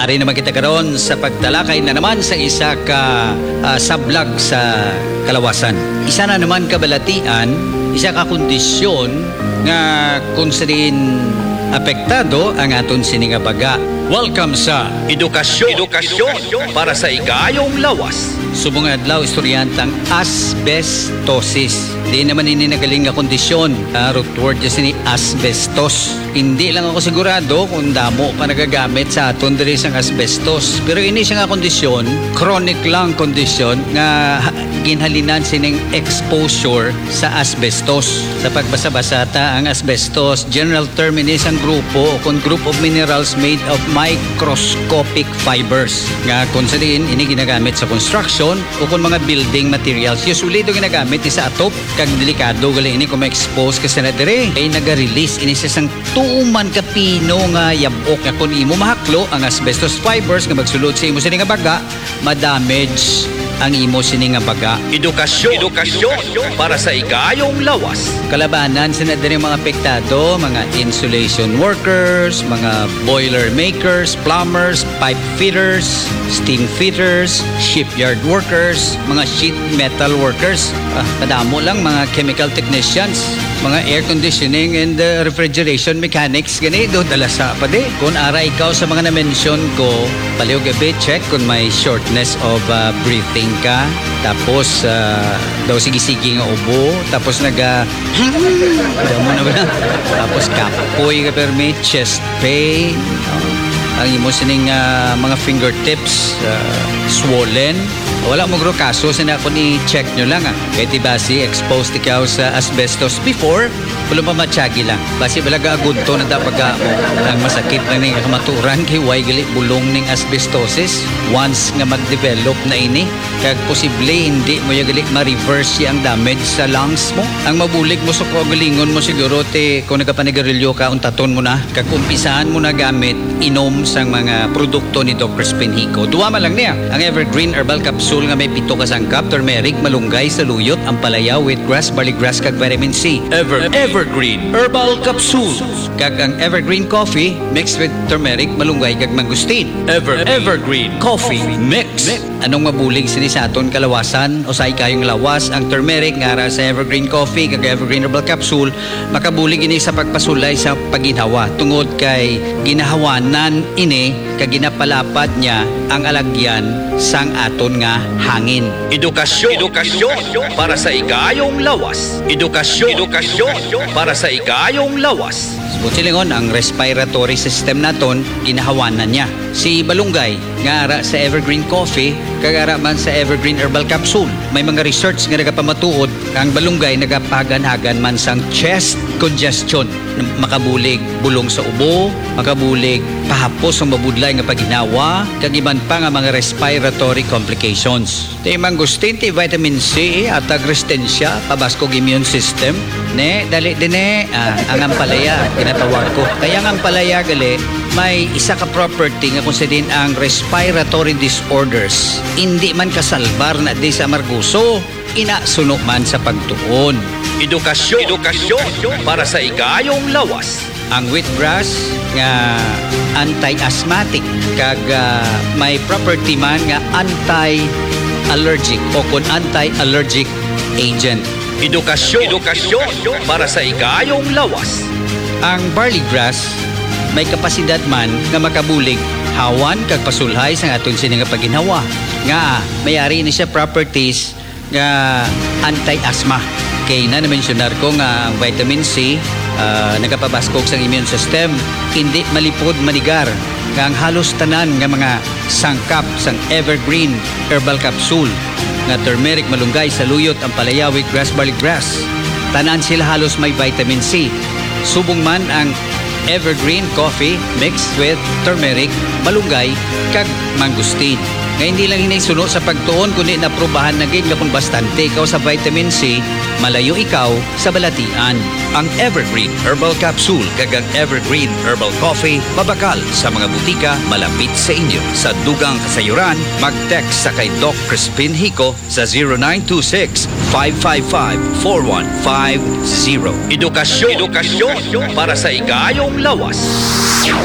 Ari naman kita karon sa pagtalakay na naman sa isa ka sablag sa kalawasan. Isa na naman kabalatian, isa ka kondisyon nga kung saan apektado ang aton sininga baga. Welcome sa Edukasyon para sa igayong lawas. subong adlaw istoryantang asbestosis. Di naman ini nagaling nga kondisyon. Root word ni asbestos. Hindi lang ako sigurado kung damo pa nagagamit sa aton diri sang asbestos. Pero ini siya nga kondisyon, chronic lang kondisyon nga ginhalinan sining exposure sa asbestos. Sa pagbasa-basa ta, ang asbestos, general term ini isang grupo o kung group of minerals made of microscopic fibers. Nga kung sa din, ini ginagamit sa construction o kung mga building materials. Usually ito ginagamit sa atop kag delikado gali ini kung ma-expose kasi na dire ay naga-release ini sa isang tuuman ka pino nga yabok nga kung imo mahaklo ang asbestos fibers nga magsulod sa imo sini nga baga, ma-damage ang imo sini nga baga. Edukasyon para sa igayong lawas. Kalabanan sa na din mga apektado, mga insulation workers, mga boiler makers, plumbers, pipe fitters, steam fitters, shipyard workers, mga sheet metal workers, kadamo lang mga chemical technicians, mga air conditioning and refrigeration mechanics, ganito dala sa pa di. Kung ara ikaw sa mga na-mention ko, paliw gabi check kung may shortness of breathing ka, tapos daw sige-sige nga ubo, tapos tapos kapoy ka pero may chest pain, ang imo sining mga fingertips swollen. Wala mo gro kaso sana ako ni check nyo lang kaya di basi exposed ikaw sa asbestos before wala pa matsyagi lang basi balaga agunto na dapat mo ang masakit na ning kamaturan kay way gali bulong ning asbestosis once nga mag-develop na ini kag posible hindi mo gali ma-reverse ang damage sa lungs mo. Ang mabulig mo sa kagalingon mo siguro te kung nagapanigarilyo ka untaton mo na kag umpisahan mo na gamit inom sang mga produkto ni Dr. Spinhico. Duwa man lang niya ang Evergreen Herbal Capsule nga may 7 ka sangkap, turmeric, malunggay, saluyot, ampalaya, wheatgrass, barley grass, kag vitamin C. Evergreen Herbal Capsule. Kag ang Evergreen Coffee mixed with turmeric, malunggay, kag mangustin. Evergreen Coffee Mix. Anong mabulig sini sa aton kalawasan o sa ikayong lawas? Ang turmeric nga ara sa Evergreen Coffee kag Evergreen Herbal Capsule makabulig ini sa pagpasulay sa paginhawa tungod kay ginahawanan ini kag ginapalapad niya ang alagyan sang aton nga hangin. Edukasyon para sa igayong lawas. Edukasyon para sa igayong lawas. Butsilingon, ang respiratory system naton ginahawanan niya. Si Balunggay nga ara sa Evergreen Coffee kag ara man sa Evergreen Herbal Capsule. May mga research nga nagapamatuod ang balunggay nagapagan-hagan man sang chest congestion, makabulig bulong sa ubo, makabulig pahapos ang mabudlay nga paginawa kag iban pa nga mga respiratory complications. Tay mangustin ti vitamin C at resistensya pabaskog immune system ne dali dine ang ampalaya ginatawag ko. Kaya ang ampalaya gali may isa ka property nga kung sa din ang respiratory disorders. Hindi man kasalbar na di sa marguso, inasuno man sa pagtuon. Edukasyon para sa igayong lawas. Ang wheatgrass nga anti-asthmatic kag may property man nga anti-allergic o kun anti-allergic agent. Edukasyon para sa igayong lawas. Ang barley grass may kapasidad man nga makabulig hawan kag pasulhay sa aton sini nga pagginhawa. Nga mayari ni siya properties nga anti-asthma. Kay na-mentionar ko nga ang vitamin C nagapabaskog sa immune system, hindi malipod manigar nga ang halos tanan nga mga sangkap sang Evergreen Herbal Capsule nga turmeric, malunggay, saluyot, ampalaya, wheatgrass, barley grass. Tanan sila halos may vitamin C. Subong man ang Evergreen Coffee mixed with turmeric, malunggay, kag mangustin. Nga hindi lang hinaysuno sa pagtuon kundi naprobahan na gid nga kung bastante ikaw sa vitamin C, malayo ikaw sa balatian. Ang Evergreen Herbal Capsule kag ang Evergreen Herbal Coffee mabakal sa mga butika malapit sa inyo. Sa dugang kasayuran, mag-text sa kay Doc Crispin Hico sa 0926-555-4150. Edukasyon para sa igayong lawas.